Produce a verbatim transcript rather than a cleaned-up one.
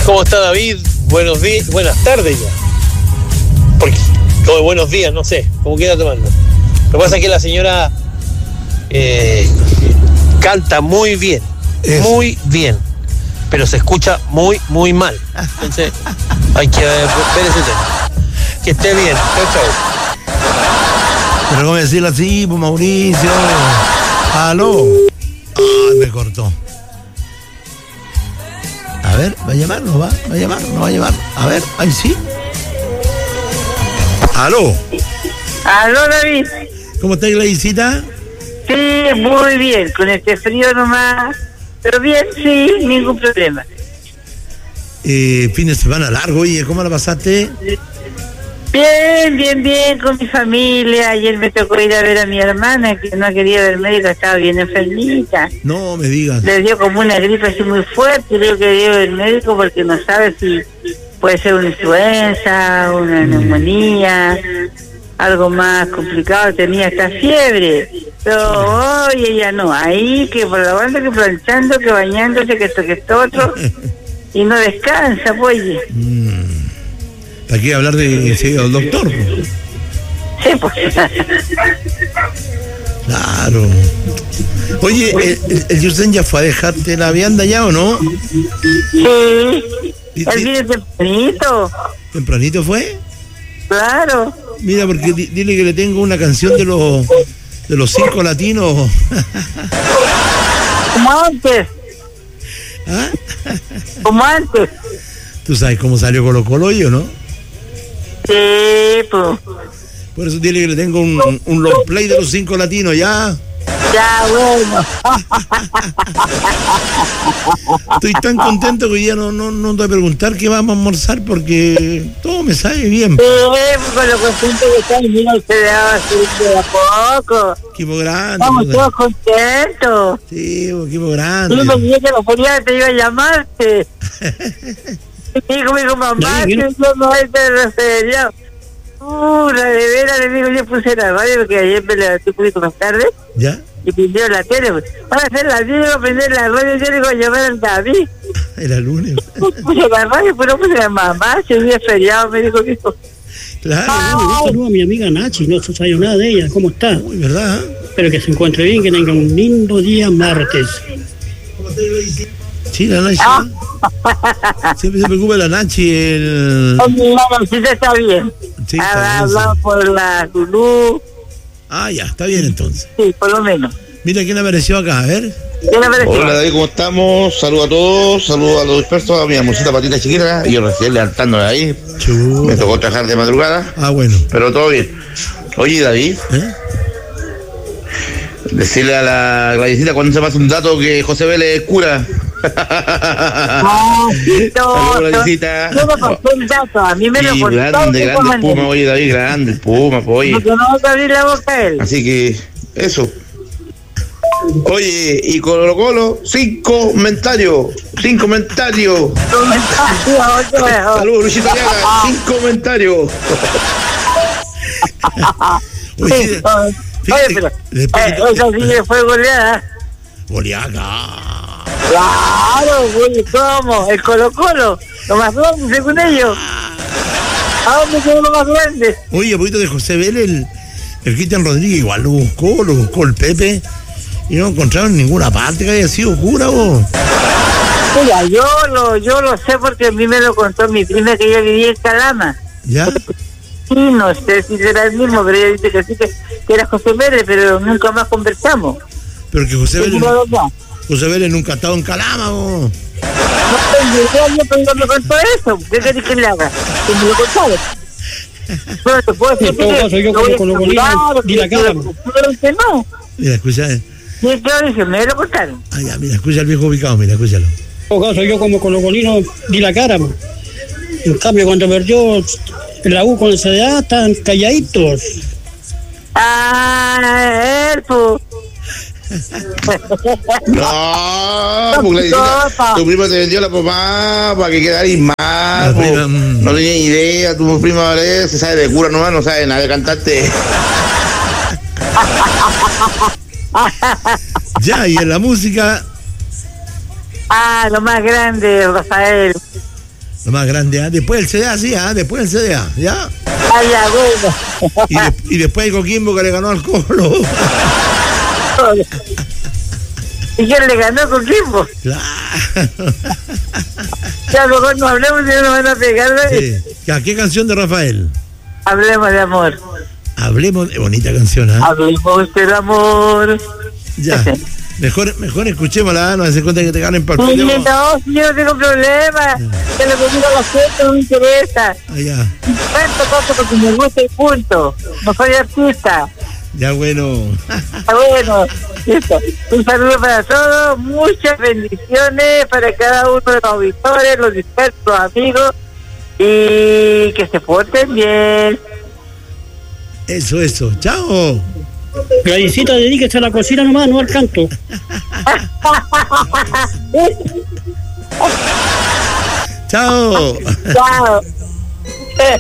¿Cómo está David? Buenos días, buenas tardes ya. Porque, como buenos días, no sé, como quiera tomando. Lo que pasa es que la señora eh, canta muy bien, Eso. muy bien, pero se escucha muy, muy mal. Entonces, hay que ver, ver ese tema. Que esté bien, chao, chao. Pero cómo decirlo así, pues Mauricio. Aló. Ay, me cortó. A ver, va a llamar, no va, va a llamar, no va a llamar. A ver, ahí sí. Aló. Aló, David. ¿Cómo está la visita? Sí, muy bien, con este frío nomás. Pero bien, sí, ningún problema. Eh, fin de semana largo, oye, ¿cómo la pasaste? Bien, bien, bien, con mi familia. Ayer me tocó ir a ver a mi hermana, que no quería ver médico, estaba bien enfermita. No me digas. Le dio como una gripe así muy fuerte, y creo que quería ver médico porque no sabe si puede ser una influenza, una neumonía, algo más complicado, tenía hasta fiebre. Pero hoy ella no, ahí que por la banda, que planchando, que bañándose, que esto, que esto otro, y no descansa, pues. Mm. ¿Para qué hablar de ese al doctor? Sí, pues. Claro. Oye, ¿el, el, el Yusen ya fue a dejarte la vianda ya o no? Sí. Él viene tempranito. ¿Tempranito fue? Claro. Mira, porque di, dile que le tengo una canción de los de los cinco latinos. Como antes. ¿Ah? Como antes. ¿Tú sabes cómo salió Colo Colo yo, no? Sí, pues. Por eso dile que le tengo un, un long play de los cinco latinos, ¿ya? Ya, bueno. Estoy tan contento que hoy día no, no, no te voy a preguntar qué vamos a almorzar porque todo me sale bien. Sí, con lo contento que está, mira, usted daba de a poco. Equipo grande. Estamos todos contentos. Sí, equipo grande. Yo me dije que la feria te iba a llamarte. Dijo, me dijo, mamá, que yo no voy a ser referiado. Uh, la de veras, le digo, yo puse la radio porque ayer me levanté un poquito más tarde. ¿Ya? Y prendió la tele. Pues. Para hacer la diez, iba a prender la radio, yo le digo a llamar al David. Era lunes. Puse la radio, pero puse la mamá, si hoy es feriado, me dijo que esto. Claro. Ah, un saludo a mi amiga Nachi, no se sabe nada de ella, ¿cómo está? Muy verdad. Espero que se encuentre bien, que tenga un lindo día martes. Sí, la Nachi. Ah. Siempre se preocupa la Nachi. El... No, sí, está bien. Sí, ha hablado por la Lulú. Ah, ya, está bien entonces. Sí, por lo menos. Mira quién apareció acá, a ver. ¿Quién apareció? Hola David, ¿cómo estamos? Saludos a todos, saludos a los dispersos, a mi amorcita patita chiquita, y yo recién levantándome ahí. Chuta. Me tocó trabajar de madrugada. Ah, bueno. Pero todo bien. Oye, David, ¿Eh? decirle a la Gladysita cuando se pasa un dato que José Vélez es cura. No, Saludos, Gladysita. Yo me pasé el dato, a mí me lo Y contó. grande, grande el Puma, oye David, grande el Puma, oye. Porque no va a abrir la boca a él. Así que, eso. Oye, y Colo Colo, sin comentarios, sin comentarios. Saludos, Luchito Aliaga, sin comentarios. Oye, Sí, oye, pero eh, eso sí que fue goleada. Goleada. Claro, güey, ¿cómo? El Colo Colo, lo más grande según ellos. ¿A dónde quedó lo más grande? Oye, a poquito de José Vélez, el, el Cristian Rodríguez igual lo buscó, lo buscó el Pepe y no encontraron en ninguna parte que haya sido cura, vos. Mira, yo lo, yo lo sé porque a mí me lo contó mi prima, que ella vivía en Calama. ¿Ya? Sí, no sé si será el mismo, pero ella dice que sí, que, que era José Vélez, pero nunca más conversamos. Pero que José Vélez, No, no, José Vélez nunca ha estado en Calama, vos. no tengo idea, pero no me contó eso. ¿Qué querés que le haga? Que me lo contara. Pero te puedo decir En todo caso, yo como colocolino di la cara. Que no. Mira, escucha. Eh. Sí, yo dije, me lo contaron. Ah, ya, mira, escucha al viejo ubicado, mira, escúchalo. En todo caso, yo como colocolino di la cara. Man. En cambio, cuando perdió la U con el C D A, están calladitos. Ah, él, pues. No, porque tu prima te vendió la mamá para que quedara ahí más. Prima, mm. No tenía idea, tu prima ¿vale? Se sabe de cura nomás, no sabe nada de cantarte. Ya, y en la música. Ah, lo más grande, Rafael. Lo más grande, ¿ah? Después el C D A, sí, ¿ah? Después el C D A, ¿ya? Ay, ya, bueno. Y, de, y después el Coquimbo que le ganó al Colo. ¿Y quién le ganó con Coquimbo? Claro. Ya, a lo mejor no hablemos y no nos van a pegar, ¿no? Sí. Ya, ¿qué canción de Rafael? Hablemos de amor. Hablemos de... Bonita canción, ¿ah? Hablemos del amor. Ya. Mejor, mejor escuchémosla, no se cuenta que te ganen para el Oye, video. no, si yo no tengo problema. Que lo que diga la gente no me interesa. Ah, ya. Cuento cosas porque me gusta y punto. No soy artista. Ya, bueno. Ah, bueno, listo. Un saludo para todos, muchas bendiciones para cada uno de los auditores, los dispersos, amigos, y que se porten bien. Eso, eso. Chao. Gladysita, dedíquese a la cocina nomás, no al canto. Chao. Chao.